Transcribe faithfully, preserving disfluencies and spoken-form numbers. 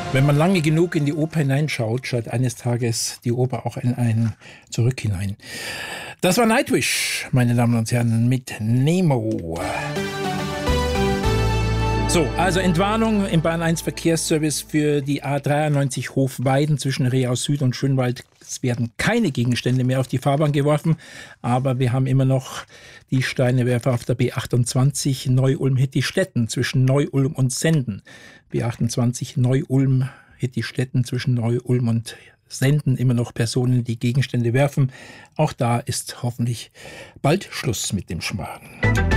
Wenn man lange genug in die Oper hineinschaut, schaut eines Tages die Oper auch in ein Zurück hinein. Das war Nightwish, meine Damen und Herren, mit Nemo. So, also Entwarnung im Bahn eins Verkehrsservice für die A dreiundneunzig Hofweiden zwischen Rehaus Süd und Schönwald. Es werden keine Gegenstände mehr auf die Fahrbahn geworfen, aber wir haben immer noch die Steinewerfer auf der B achtundzwanzig Neu-Ulm-Hittistetten zwischen Neu-Ulm und Senden. B achtundzwanzig Neu-Ulm-Hittistetten zwischen Neu-Ulm und Senden, immer noch Personen, die Gegenstände werfen. Auch da ist hoffentlich bald Schluss mit dem Schmarrn.